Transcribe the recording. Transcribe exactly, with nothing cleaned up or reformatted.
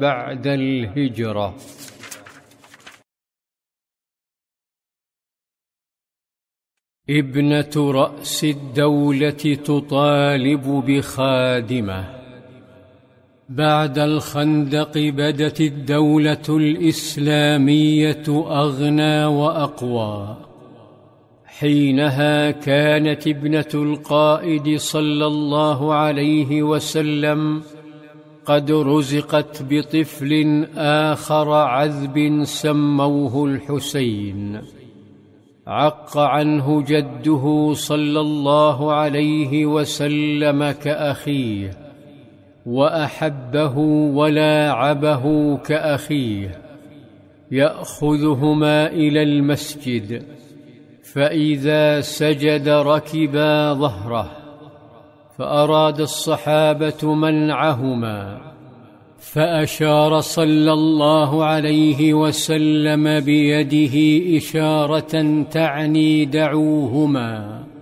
بعد الهجرة. ابنة رأس الدولة تطالب بخادمة. بعد الخندق بدت الدولة الإسلامية أغنى وأقوى. حينها كانت ابنة القائد صلى الله عليه وسلم قد رزقت بطفل آخر عذب سموه الحسين. عق عنه جده صلى الله عليه وسلم كأخيه، وأحبه ولاعبه كأخيه. يأخذهما إلى المسجد، فإذا سجد ركبا ظهره، فأراد الصحابة منعهما، فأشار صلى الله عليه وسلم بيده إشارة تعني دعوهما.